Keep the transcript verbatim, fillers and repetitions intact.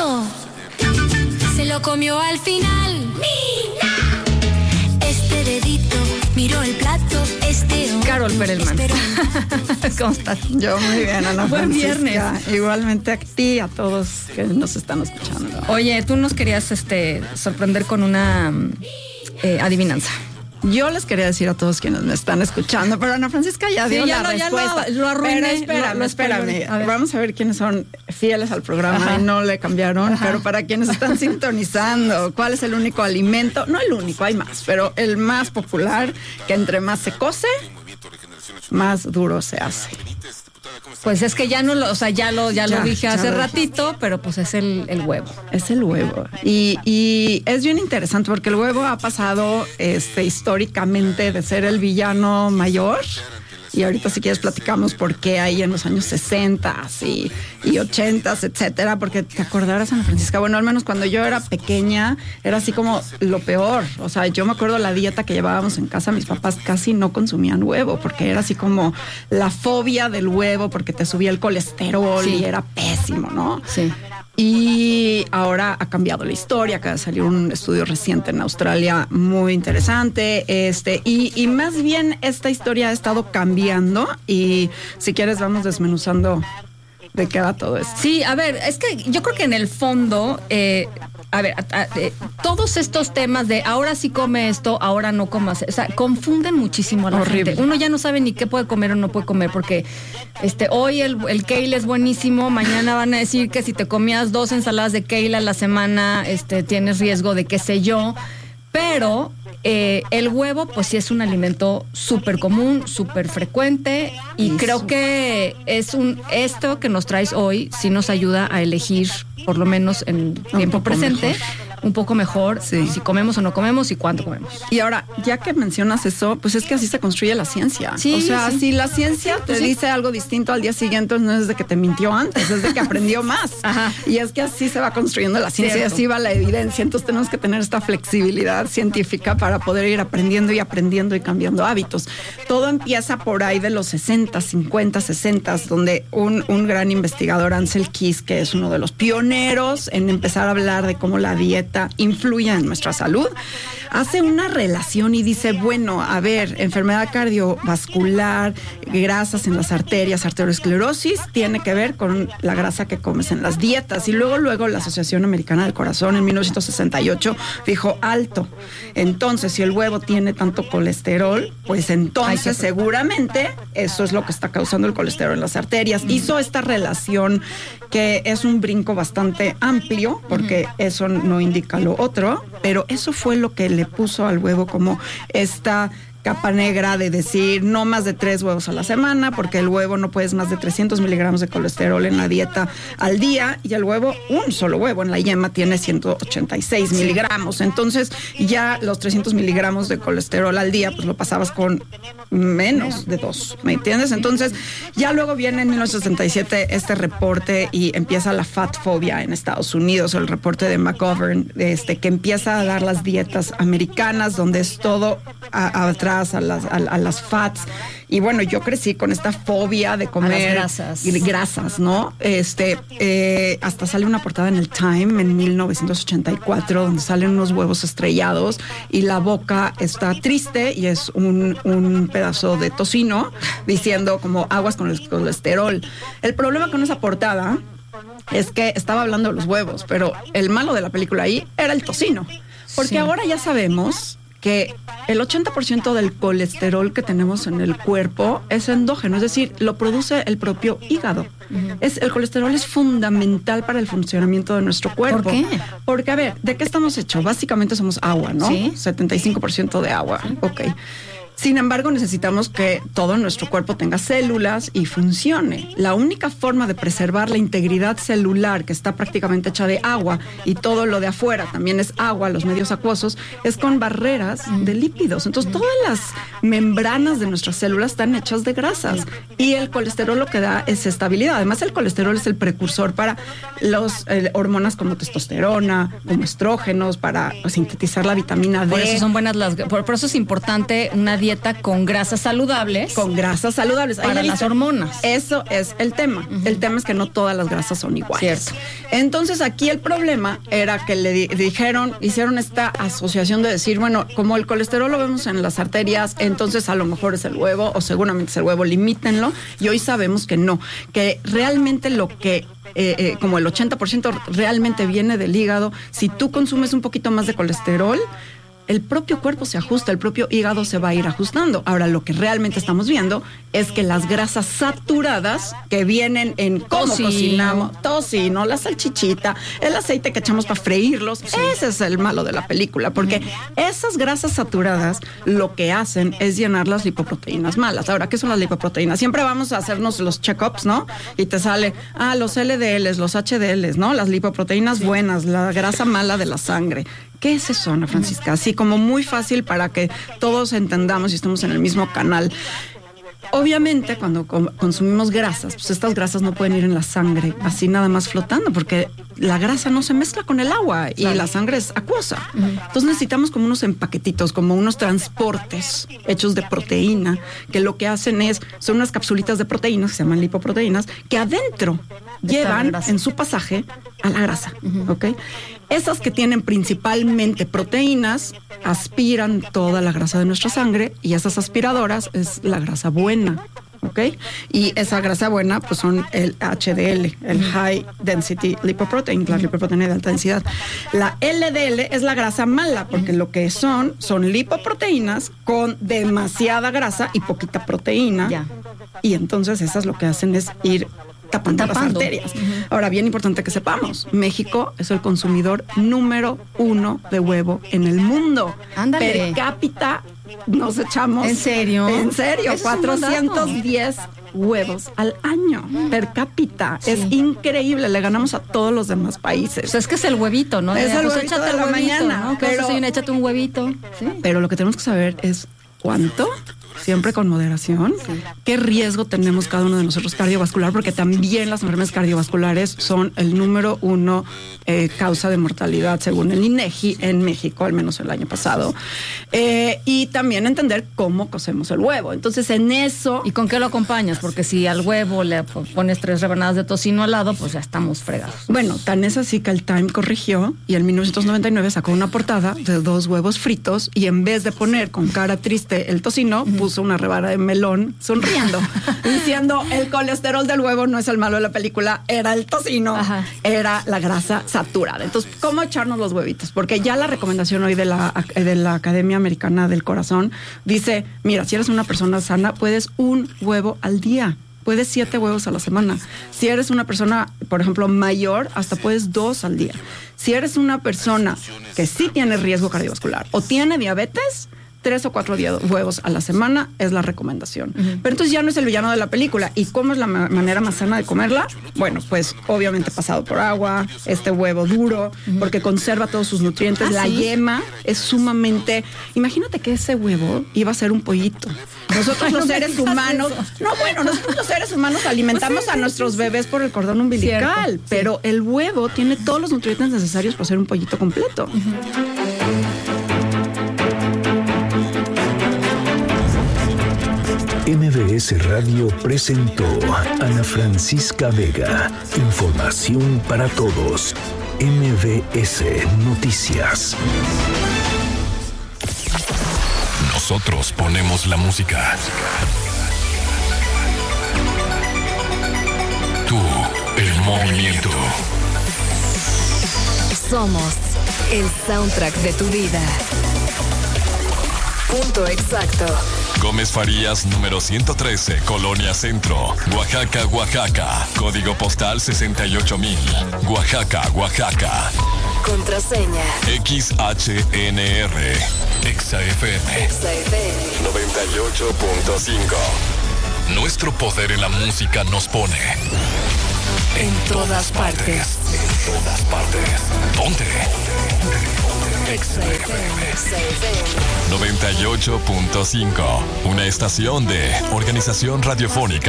dedito se lo comió al final. ¡Mina! Este dedito miró el plato. Este Carol Perelman. ¿Cómo estás? Yo muy bien, Ana Buen Francisca. viernes. Igualmente a ti, a todos que nos están escuchando. Oye, tú nos querías este, sorprender con una eh, adivinanza. Yo les quería decir a todos quienes me están escuchando, pero Ana Francisca ya dio sí, ya la lo, respuesta. Ya lo, lo arruiné. Pero espérame, lo, lo espérame. A Vamos a ver quiénes son fieles al programa. Ajá. Y no le cambiaron. Ajá. Pero para quienes están sintonizando, ¿cuál es el único alimento? No el único, hay más, pero el más popular, que entre más se cose, más duro se hace. Pues es que ya no lo, o sea, ya lo, ya, ya lo dije hace lo ratito, pero pues es el, el huevo. Es el huevo. Y, y es bien interesante porque el huevo ha pasado este, históricamente de ser el villano mayor. Y ahorita si quieres platicamos por qué ahí en los años sesenta y, y ochenta, etcétera, porque te acordarás, Ana Francisca, bueno, al menos cuando yo era pequeña era así como lo peor. O sea, yo me acuerdo la dieta que llevábamos en casa, mis papás casi no consumían huevo porque era así como la fobia del huevo porque te subía el colesterol, sí. Y era pésimo, ¿no? Sí. Y ahora ha cambiado la historia, acaba de salir un estudio reciente en Australia muy interesante, este, y, y más bien esta historia ha estado cambiando y si quieres vamos desmenuzando de qué va todo esto. Sí, a ver, es que yo creo que en el fondo, eh, a ver, a, a, eh, todos estos temas de ahora sí come esto, ahora no comas, o sea, confunden muchísimo a la Horrible. gente. Uno ya no sabe ni qué puede comer o no puede comer, porque este, hoy el, el kale es buenísimo, mañana van a decir que si te comías dos ensaladas de kale a la semana, este, tienes riesgo de qué sé yo, pero eh, el huevo pues sí es un alimento súper común, súper frecuente y Eso. creo que es un esto que nos traes hoy sí nos ayuda a elegir, por lo menos en el tiempo presente, mejor. un poco mejor sí. si comemos o no comemos y cuánto comemos. Y ahora, ya que mencionas eso, pues es que así se construye la ciencia. Sí, o sea, sí. si la ciencia te sí. dice algo distinto al día siguiente, no es de que te mintió antes, es de que aprendió más. Ajá. Y es que así se va construyendo la ciencia Cierto. y así va la evidencia. Entonces tenemos que tener esta flexibilidad científica para poder ir aprendiendo y aprendiendo y cambiando hábitos. Todo empieza por ahí de los sesenta, cincuenta, sesenta, donde un, un gran investigador, Ansel Keys, que es uno de los pioneros en empezar a hablar de cómo la dieta influye en nuestra salud, hace una relación y dice, bueno, a ver, enfermedad cardiovascular, grasas en las arterias, arteriosclerosis, tiene que ver con la grasa que comes en las dietas. Y luego, luego la Asociación Americana del Corazón en mil novecientos sesenta y ocho dijo, alto. Entonces, si el huevo tiene tanto colesterol, pues entonces seguramente eso es lo que está causando el colesterol en las arterias. Uh-huh. Hizo esta relación que es un brinco bastante amplio, porque uh-huh. eso no indica lo otro, pero eso fue lo que le puso al huevo como esta capa negra de decir no más de tres huevos a la semana, porque el huevo no puedes más de trescientos miligramos de colesterol en la dieta al día, y el huevo, un solo huevo en la yema tiene ciento ochenta y seis sí. miligramos. Entonces ya los trescientos miligramos de colesterol al día, pues lo pasabas con menos de dos, ¿me entiendes? Entonces ya luego viene en mil novecientos sesenta y siete este reporte y empieza la fat phobia en Estados Unidos, el reporte de McGovern, este, que empieza a dar las dietas americanas, donde es todo a, atrás a las, a, a las fats. Y bueno, yo crecí con esta fobia de comer a las grasas. Y grasas, ¿no? Este, eh, hasta sale una portada en el Time en mil novecientos ochenta y cuatro donde salen unos huevos estrellados y la boca está triste y es un, un pedazo de tocino diciendo como aguas con el colesterol. El problema con esa portada es que estaba hablando de los huevos, pero el malo de la película ahí era el tocino. Porque sí. ahora ya sabemos que el ochenta por ciento del colesterol que tenemos en el cuerpo es endógeno, es decir, lo produce el propio hígado. Uh-huh. Es, el colesterol es fundamental para el funcionamiento de nuestro cuerpo. ¿Por qué? Porque, a ver, ¿de qué estamos hechos? Básicamente somos agua, ¿no? ¿Sí? setenta y cinco por ciento de agua. ¿Sí? Ok. Sin embargo, necesitamos que todo nuestro cuerpo tenga células y funcione. La única forma de preservar la integridad celular, que está prácticamente hecha de agua, y todo lo de afuera también es agua, los medios acuosos, es con barreras de lípidos. Entonces, todas las membranas de nuestras células están hechas de grasas. Y el colesterol lo que da es estabilidad. Además, el colesterol es el precursor para las eh, hormonas como testosterona, como estrógenos, para sintetizar la vitamina D. Por eso son buenas las... Por, por eso es importante una dieta dieta con grasas saludables. Con grasas saludables. Para las hormonas. Eso es el tema. Uh-huh. El tema es que no todas las grasas son iguales. Cierto. Entonces aquí el problema era que le di- dijeron, hicieron esta asociación de decir, bueno, como el colesterol lo vemos en las arterias, entonces a lo mejor es el huevo o seguramente es el huevo, limítenlo. Y hoy sabemos que no, que realmente lo que Eh, eh, como el ochenta por ciento realmente viene del hígado. Si tú consumes un poquito más de colesterol, el propio cuerpo se ajusta, el propio hígado se va a ir ajustando. Ahora, lo que realmente estamos viendo es que las grasas saturadas que vienen en cómo Tocino. cocinamos, tocino, la salchichita, el aceite que echamos para freírlos, sí. Ese es el malo de la película, porque mm. esas grasas saturadas lo que hacen es llenar las lipoproteínas malas. Ahora, ¿qué son las lipoproteínas? Siempre vamos a hacernos los check-ups, ¿no? Y te sale, ah, los L D Ls, los H D Ls, ¿no? Las lipoproteínas sí. buenas, la grasa mala de la sangre. ¿Qué es eso, Ana Francisca? Así como muy fácil para que todos entendamos y estemos en el mismo canal. Obviamente, cuando consumimos grasas, pues estas grasas no pueden ir en la sangre así nada más flotando, porque la grasa no se mezcla con el agua y claro. La sangre es acuosa. Uh-huh. Entonces necesitamos como unos empaquetitos, como unos transportes hechos de proteína, que lo que hacen es, son unas capsulitas de proteínas, que se llaman lipoproteínas, que adentro llevan en su pasaje a la grasa, uh-huh. ¿ok? Esas que tienen principalmente proteínas aspiran toda la grasa de nuestra sangre y esas aspiradoras es la grasa buena, ¿ok? Y esa grasa buena pues son el H D L, el High Density Lipoprotein, la lipoproteína de alta densidad. La L D L es la grasa mala porque lo que son son lipoproteínas con demasiada grasa y poquita proteína. Ya. Y entonces esas lo que hacen es ir tapando, tapando las arterias. Uh-huh. Ahora, bien importante que sepamos, México es el consumidor número uno de huevo en el mundo. Ándale. Per cápita nos echamos... ¿En serio? En serio, Eso cuatrocientos diez huevos al año, uh-huh. per cápita. Sí. Es increíble, le ganamos a todos los demás países. Pues es que es el huevito, ¿no? Es ya, el pues huevito échate de la el huevito, mañana. ¿no? Pero, sí, échate un huevito. ¿Sí? Pero lo que tenemos que saber es cuánto... Siempre con moderación. Sí. ¿Qué riesgo tenemos cada uno de nosotros cardiovascular? Porque también las enfermedades cardiovasculares son el número uno eh, causa de mortalidad, según el INEGI en México, al menos el año pasado. Eh, y también entender cómo cocemos el huevo. Entonces, en eso... ¿Y con qué lo acompañas? Porque si al huevo le pones tres rebanadas de tocino al lado, pues ya estamos fregados. Bueno, tan es así que el Time corrigió y en mil novecientos noventa y nueve sacó una portada de dos huevos fritos y en vez de poner con cara triste el tocino, uh-huh. puso una rebanada de melón sonriendo, diciendo el colesterol del huevo no es el malo de la película, era el tocino, ajá. era la grasa saturada. Entonces, ¿cómo echarnos los huevitos? Porque ya la recomendación hoy de la, de la Academia Americana del Corazón dice, mira, si eres una persona sana, puedes un huevo al día. Puedes siete huevos a la semana. Si eres una persona, por ejemplo, mayor, hasta puedes dos al día. Si eres una persona que sí tiene riesgo cardiovascular o tiene diabetes, tres o cuatro días, huevos a la semana es la recomendación. Uh-huh. Pero entonces ya no es el villano de la película. ¿Y cómo es la ma- manera más sana de comerla? Bueno, pues obviamente pasado por agua, este huevo duro, uh-huh. porque conserva todos sus nutrientes. ¿Ah, la sí? yema es sumamente... Imagínate que ese huevo iba a ser un pollito. Nosotros los seres humanos... Eso. No, bueno, nosotros los seres humanos alimentamos pues sí, a nuestros sí, bebés por el cordón umbilical, cierto, pero sí. el huevo tiene todos los nutrientes necesarios para ser un pollito completo. Uh-huh. M V S Radio presentó Ana Francisca Vega. Información para todos. M V S Noticias. Nosotros ponemos la música. Tú, el movimiento. Somos el soundtrack de tu vida. Punto exacto. Gómez Farías, número ciento trece, Colonia Centro, Oaxaca, Oaxaca. Código postal sesenta y ocho mil. Oaxaca, Oaxaca. Contraseña X H N R. Exa F M. Exa F M. noventa y ocho punto cinco. Nuestro poder en la música nos pone en todas partes. En todas partes. ¿Dónde? Exa F M. noventa y ocho punto cinco. Una estación de Organización Radiofónica